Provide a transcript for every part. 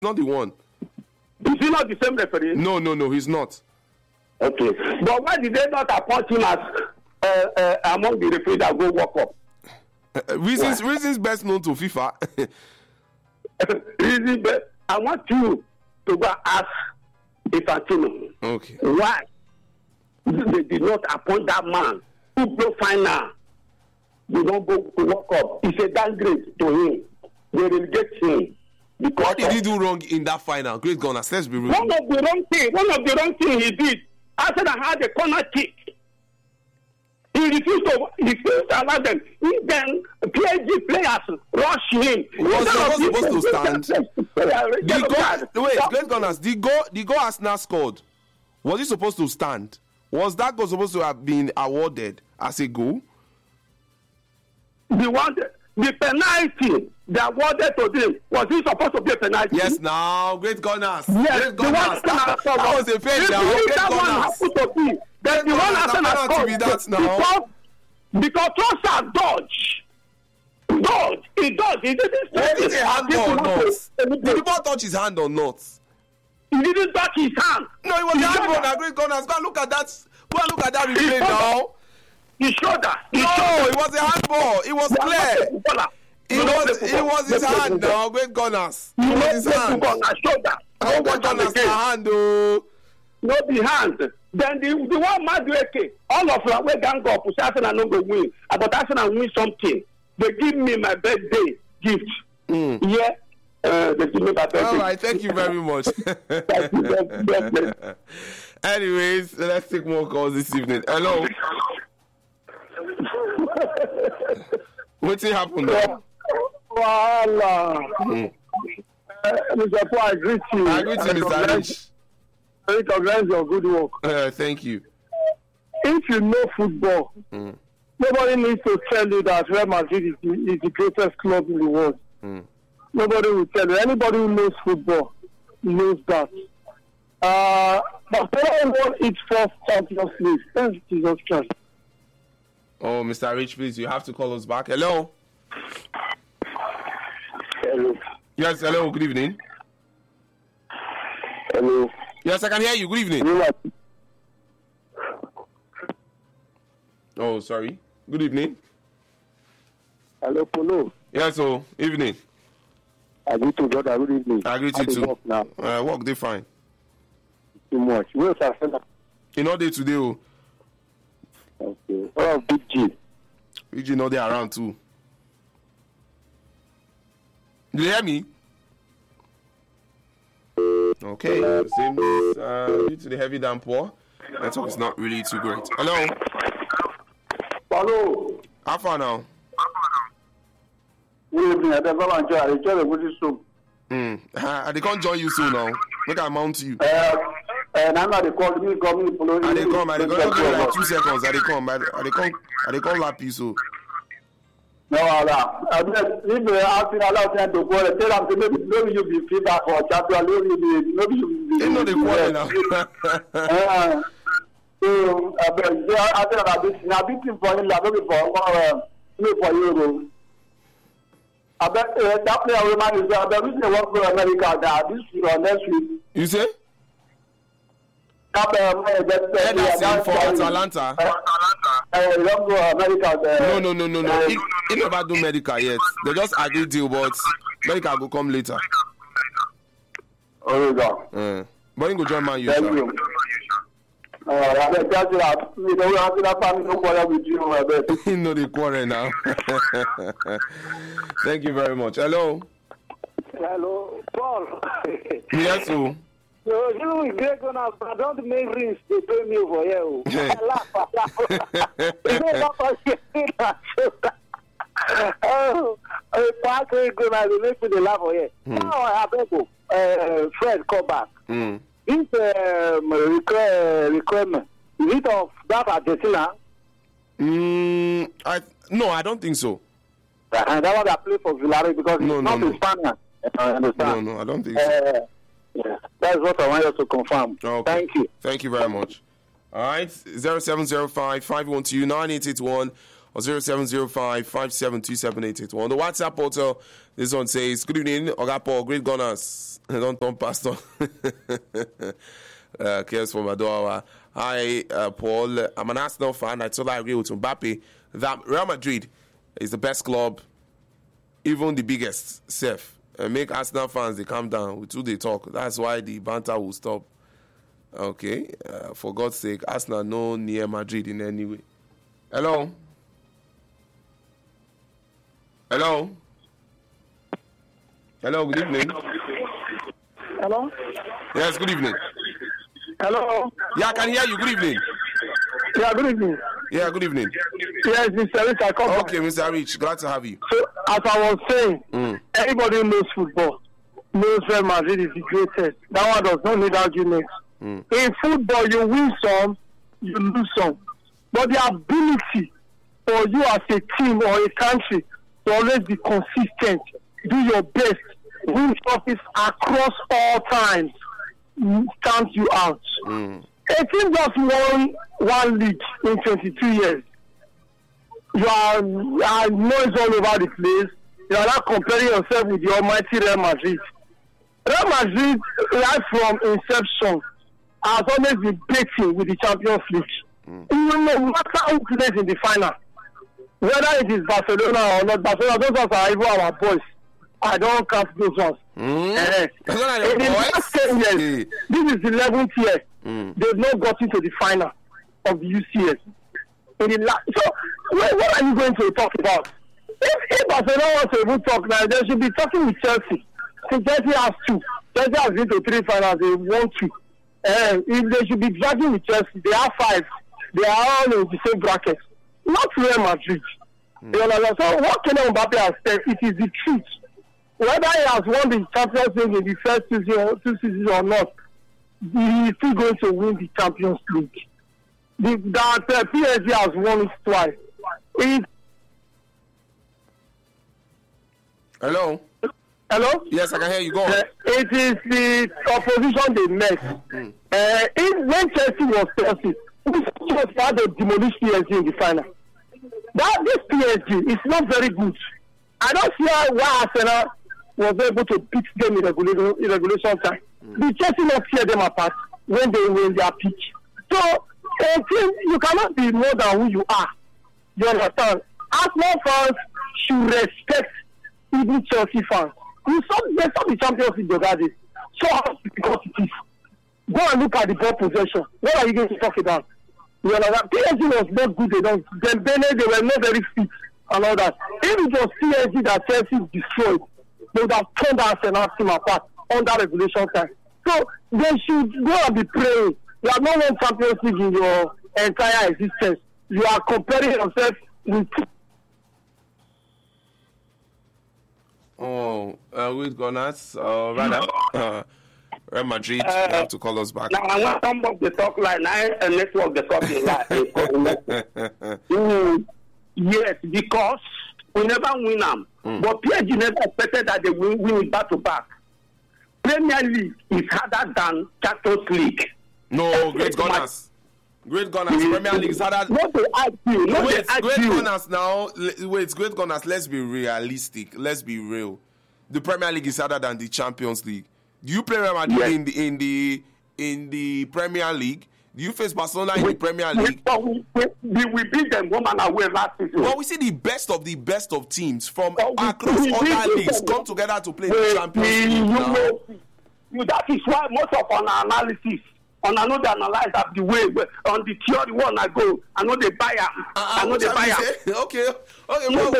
not the one. Is he not the same referee? No, he's not. Okay. But why did they not appoint him as among the referees that go World Cup? Reasons best known to FIFA. I want you to go ask Infantino. Okay. Why they did not appoint that man who go final? They don't go to World Cup. It's a downgrade to him. They relegate him. What did he do wrong in that final? Great Gunners, let's be real. One of the wrong things he did. Arsenal had a corner kick. He refused to allow them. Then PSG players rush him. He was supposed to stand. Great Gunners, the goal Arsenal scored, was he supposed to stand? Was that goal supposed to have been awarded as a goal? The penalty that awarded to them, was he supposed to be a penalty? Yes, now, Great Gunners. Yes, Great Gunners. That was a fair now. Great Gunners. Then the one Arsenal scored because Trossard dodge. He didn't touch his hand or not. Did the ball touch his hand or not? He didn't touch his hand. No, it was the handball now, Great Gunners. Go and look at that. Replay now. His shoulder. It was a handball. It was clear. It was his hand now, Great Gunners. It was his hand. Great Gunners hand, oh. Not the hand. Then the one Madueke, all of them went gang up. Arsenal not go win. But Arsenal win something. They give me my birthday gift. Yeah. They give me my birthday. All right, thank you very much. Anyways, let's take more calls this evening. Hello. What's happened now? Mr. Paul, I greet you. I greet you, Mr. Rich. I recognize your good work. Thank you. If you know football, nobody needs to tell you that Real Madrid is the greatest club in the world. Nobody will tell you. Anybody who knows football knows that. But Barcelona won its first Champions League. Thanks, Jesus Christ. Oh, Mr. Rich, please, you have to call us back. Hello. Hello. Yes, hello. Good evening. Hello. Yes, I can hear you. Good evening. Oh, sorry. Good evening. Hello, Polo. Yes, so evening. I greet you, brother. Good evening. I greet you too. Work now. Work, they fine. Too much. Where's Arsenal? In all day today, oh. Okay. Oh, Big G. Big G, not there around too. Do you hear me? Okay, seems due to the heavy downpour, network is not really too great. Hello. Hello. How far now? Good evening. I they can't join you soon now. Make I mount you. And I'm not calling me, follow you. I they come like 2 seconds. I they come lap you so. No, if they ask allowed them to go, tell them to maybe you be feedback for champion, maybe you be. They know the quarter now. So, I think I've been for him, like, for you. I bet that player woman is there. The reason they work for America now, this week or next week. You say? For Atalanta. Don't go America there. No. He never do medical yet. They just agree deal, but medical will come later. Oh, but he go join Man U. Thank you. I know the quarrel now. Thank you very much. Hello. Hello, Paul. Yes, sir. So you Greg Gunners, but don't make rings to pay me for you. I laugh. Oh, Greg Gunners, they make me laugh for you. Now I have to go. Fred, come back. This requirement, is it of that Argentina? No, I don't think so. And that one that play for Villarreal because it's not in Spanish. I understand. No, I don't think so. Yeah, that's what I want you to confirm. Okay. Thank you. Thank you very much. All right, 0705-512-9881 or 0705-5727-881. On the WhatsApp portal, this one says, good evening, Oga Paul, great gunners. Don't turn pastor. Cares for Madoa. Hi, Paul. I'm an Arsenal fan. I totally agree with Mbappe that Real Madrid is the best club, even the biggest, safe. Make Arsenal fans, they calm down with who they talk. That's why the banter will stop. Okay. For God's sake, Arsenal no near Madrid in any way. Hello? Hello? Hello, good evening. Hello? Yes, good evening. Hello? Yeah, I can hear you. Good evening. Yeah, good evening. Yeah, good evening. Yes, Mr. Rich, I come back. Okay, Mr. Rich, glad to have you. So, as I was saying, everybody who knows football knows Real Madrid is the greatest. That one does not need argument. In football, you win some, you lose some. But the ability for you as a team or a country to always be consistent, do your best, win trophies across all times, stamps you out. A team just won one league in 22 years. You are noise all over the place. You are not comparing yourself with the almighty Real Madrid. Real Madrid, right from inception, has always been beating with the Champions League. No matter who plays in the final, whether it is Barcelona or not Barcelona, those ones are even our boys. I don't count those ones. In the last 10 years, this is the 11th year, they've not gotten to the final of the UCS. So, what are you going to talk about? If Barcelona wants to even talk now, they should be talking with Chelsea. So Chelsea has 2. Chelsea has been to 3 finals, they won 2. If they should be dragging with Chelsea, they have 5. They are all in the same bracket. Not Real Madrid. You know, so what Kylian Mbappe has said, it is the truth. Whether he has won the Champions League in the first 2 seasons or not, he is still going to win the Champions League. That PSG has won it twice. Hello? Hello? Yes, I can hear you. Go on. It is the opposition they met. When Chelsea was Chelsea, we was about to demolish PSG in the final. This PSG is not very good. I don't see why Arsenal was able to beat them in regulation time. The Chelsea not tear them apart when they win their pitch. So, you cannot be more than who you are. You understand? Arsenal fans should respect even Chelsea fans. They saw the Champions League the other day. So how because it is. Go and look at the ball possession. What are you going to talk about? You understand? PSG was not good enough. Dembele, they were not very fit and all that. If it was PSG that Chelsea destroyed, they would have torn the Arsenal team apart under regulation time. So they should go and be praying. You have not won Champions League in your entire existence. You are comparing yourself with. With Gunners, rather, Real Madrid, you have to call us back. Now, I want some of the talk line. I network the talking line. Yes, because we never win them. But PSG never expected that they will win back to back. Premier League is harder than Champions League. No, great Gunners. Great Gunners. Premier League is harder. Not to argue. Wait, great Gunners now. Wait, great Gunners. Let's be realistic. Let's be real. The Premier League is harder than the Champions League. Do you play Real Madrid in the Premier League? Do you face Barcelona in the Premier League? We beat them home and away last season. Well, we see the best of teams from across other leagues come together to play the Champions League now. That is why most of our analysis, and I know they analyze that the way on the theory one I go. I know they buy them. I know they buy them. Okay. On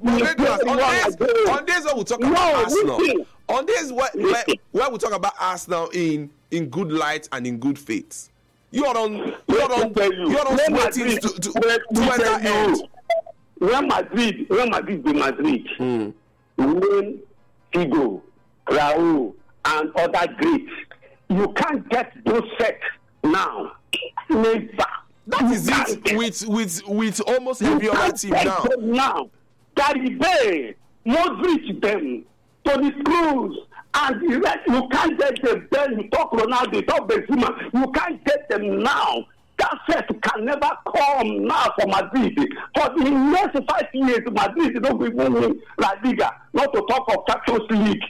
days where we talk about Arsenal, on days where we talk about Arsenal in good light and in good faith, you are on waiting to enter end. Real Madrid, be Madrid. When Figo, Raúl, and other greats. You can't get those sets now. Never. That is it with almost every other team now. Caribe, Modric them, Toni Kroos, and the rest, you can't get them then. You talk Ronaldo, you talk Benzema, you can't get them now. asset can never come now for Madrid. For the next 5 years, Madrid don't even win La Liga, not to talk of Champions League.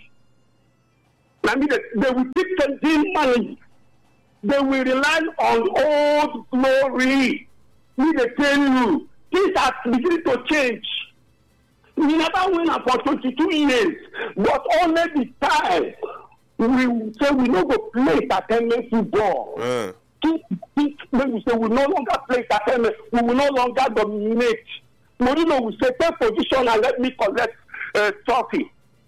I mean, they will keep changing money. They will rely on old glory. We they tell you, things are beginning to change. We never win for 22 years, but only the time we say we no go play entertainment football. When we say we no longer play entertainment, we will no longer dominate. Mourinho will say, take position and let me collect trophy.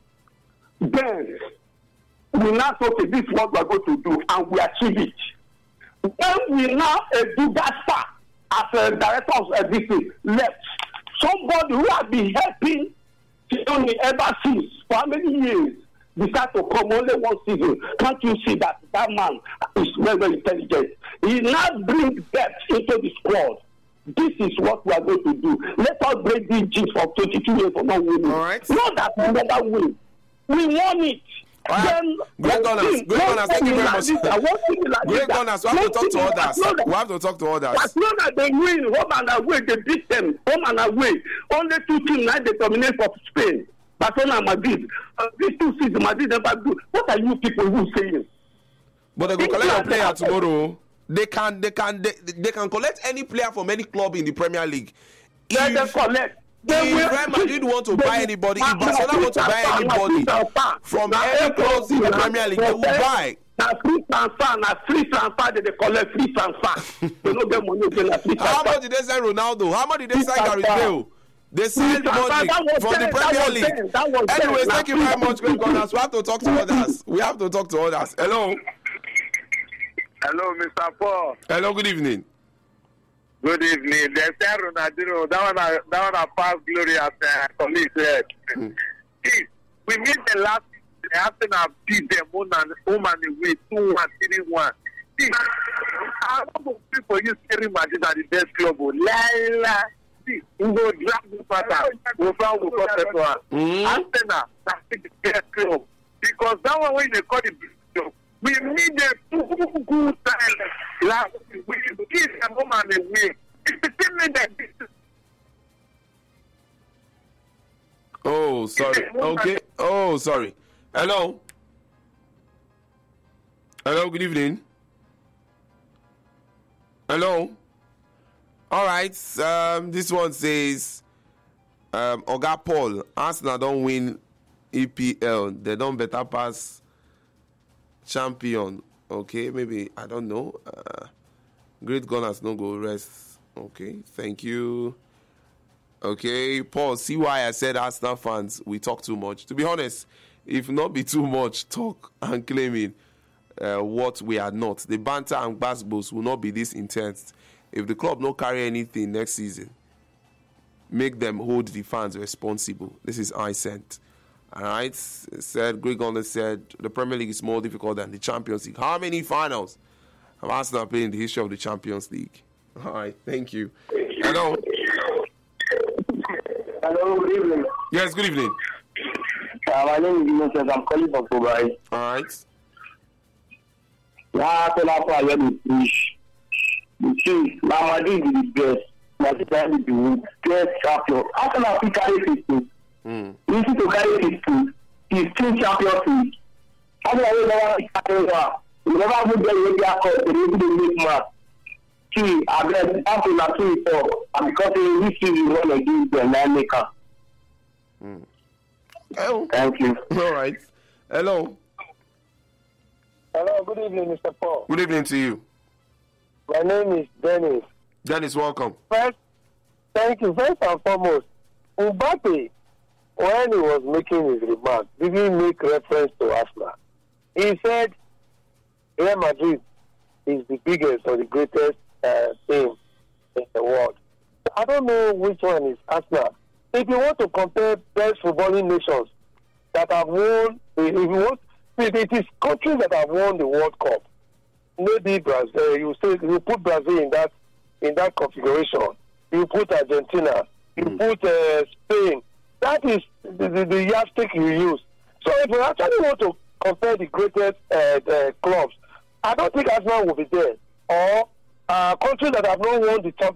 Then we now say, okay, this is what we are going to do, and we achieve it. When we now do that far as a director of this thing left, somebody who has been helping Simeone ever since for how many years decide to come only one season. Can't you see that man is very, very intelligent? He now brings depth into the squad. This is what we are going to do. Let us break these jinx for 22 years for not winning. All right. Not that we never win. We won it. All right. Great Gunners, thank you very much. Great Gunners, we have to talk to others. We have to talk to others. As long as they win, home and away, they beat them. Home and away. Only 2 teams now they dominate for Spain. Barcelona and Madrid. These 2 seasons, Madrid never do. What are you people who saying? But they go collect your player tomorrow. They can collect any player from any club in the Premier League. Let them collect. If Real Madrid want to buy anybody, if Barcelona want to buy anybody from any clubs in the Premier League, they will buy. Now free transfer, they collect free transfer. They don't get money, they get free transfer. How much did they sign Ronaldo? How much did they sign Gareth Bale? They signed money from the Premier League. Anyways, thank you very much, Great Gunners. We have to talk to others. Hello. Hello, Mr. Paul. Hello, good evening. Good evening. They say Ronaldinho, that one I pass glory as colleague said. See, we meet the last season, Arsenal beat them home and away 2-1, 3-1. See, I don't know people use Real Madrid as the best club. Laila. See, we go drag this matter. We found we got that one. Arsenal, that's the best club. Because that one when they call it club, we need them to good time. Last we give them home and away. It's the same that this. Oh, sorry. Okay. Oh, sorry. Hello. Hello, good evening. Hello. All right. This one says, Oga Paul, Arsenal don't win EPL. They don't better pass champion. Okay, maybe, I don't know. Great Gunners no go rest. Okay, thank you. Okay, Paul, see why I said Arsenal fans, we talk too much. To be honest, if not be too much talk and claiming what we are not, the banter and basketballs will not be this intense. If the club don't carry anything next season, make them hold the fans responsible. This is I-Sent. All right, said Greg Gunners said the Premier League is more difficult than the Champions League. How many finals have Arsenal played in the history of the Champions League? All right, thank you. Hello. Hello, good evening. Yes, good evening. My name is Innocent. I'm calling from Dubai. All right. Now, I hear the fish. The chief, now Madrid is the best. Madrid is the best champion. How can I carry 15? Easy to carry 15. He's 2 Champions League. How can I carry one? You never would get a cup, but you didn't make much. See, I bet after that 2-4, and because we see you want to give them that maker. Oh. Thank you. All right. Hello. Hello, good evening, Mr. Paul. Good evening to you. My name is Dennis. Dennis, welcome. First, thank you. First and foremost, Mbappe, when he was making his remarks, didn't make reference to Arsenal. He said Real Madrid is the biggest or the greatest team in the world. I don't know which one is Arsenal. If you want to compare best footballing nations that have won, it is countries that have won the World Cup. Maybe Brazil. You put Brazil in that configuration. You put Argentina. You put Spain. That is the yardstick you use. So if you actually want to compare the greatest clubs, I don't think Arsenal will be there. Or countries that have not won the